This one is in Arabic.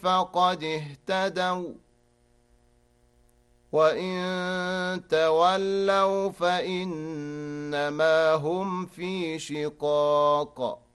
فقد اهتدوا وإن تولوا فإنما هم في شقاق